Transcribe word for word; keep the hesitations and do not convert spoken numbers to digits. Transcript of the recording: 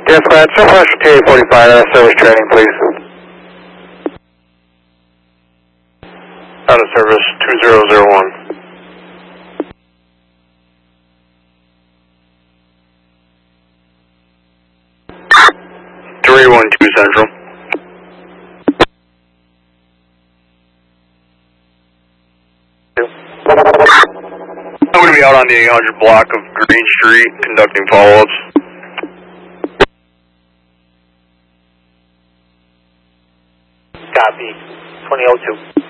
Yes, go ahead. Southwest T A forty-five, uh, service training, please. Out of service two zero zero one. three one two Central. I'm going to be out on the eight hundred block of Green Street conducting follow-ups. Copy. twenty oh two.